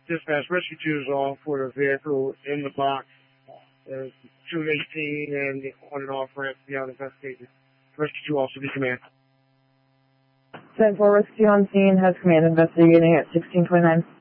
Dispatch, Rescue 2 is on for the vehicle in the box. There's 218 and the on and off ramp beyond investigation. Rescue 2 also be command. 10-4 Rescue on scene, has command investigating at 1629.